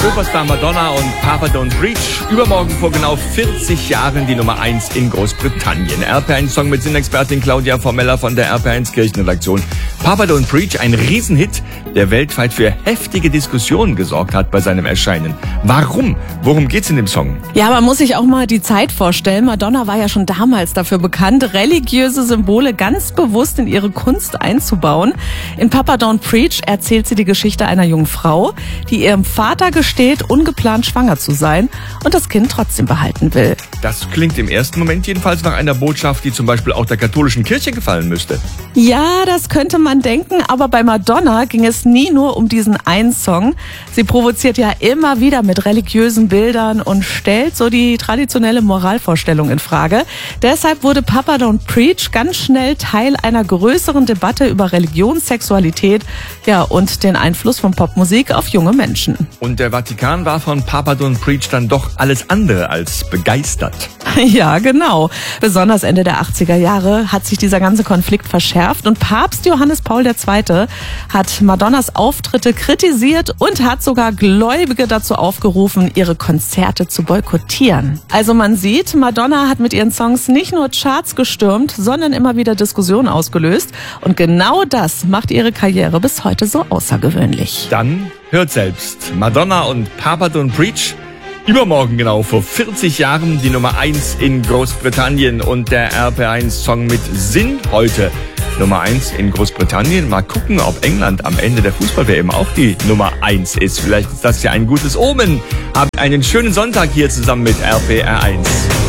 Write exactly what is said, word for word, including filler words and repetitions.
Superstar Madonna und Papa Don't Preach. Übermorgen vor genau vierzig Jahren die Nummer eins in Großbritannien. R P eins Song mit Sinnexpertin Claudia Formella von der R P eins Kirchenredaktion. Papa Don't Preach, ein Riesenhit, der weltweit für heftige Diskussionen gesorgt hat bei seinem Erscheinen. Warum? Worum geht's in dem Song? Ja, man muss sich auch mal die Zeit vorstellen. Madonna war ja schon damals dafür bekannt, religiöse Symbole ganz bewusst in ihre Kunst einzubauen. In Papa Don't Preach erzählt sie die Geschichte einer jungen Frau, die ihrem Vater gesteht, ungeplant schwanger zu sein und das Kind trotzdem behalten will. Das klingt im ersten Moment jedenfalls nach einer Botschaft, die zum Beispiel auch der katholischen Kirche gefallen müsste. Ja, das könnte man denken, aber bei Madonna ging es nie nur um diesen einen Song. Sie provoziert ja immer wieder mit religiösen Bildern und stellt so die traditionelle Moralvorstellung in Frage. Deshalb wurde Papa Don't Preach ganz schnell Teil einer größeren Debatte über Religion, Sexualität, ja, und den Einfluss von Popmusik auf junge Menschen. Und der Vatikan war von Papa Don't Preach dann doch alles andere als begeistert. Ja, genau. Besonders Ende der achtziger Jahre hat sich dieser ganze Konflikt verschärft und Papst Johannes Paul der Zweite hat Madonnas Auftritte kritisiert und hat sogar Gläubige dazu aufgerufen, ihre Konzerte zu boykottieren. Also man sieht, Madonna hat mit ihren Songs nicht nur Charts gestürmt, sondern immer wieder Diskussionen ausgelöst. Und genau das macht ihre Karriere bis heute so außergewöhnlich. Dann hört selbst. Madonna und Papa Don't Preach. Übermorgen genau vor vierzig Jahren die Nummer eins in Großbritannien und der R P eins Song mit Sinn heute. Nummer eins in Großbritannien. Mal gucken, ob England am Ende der Fußball-W M auch die Nummer eins ist. Vielleicht ist das ja ein gutes Omen. Habt einen schönen Sonntag hier zusammen mit R P R eins.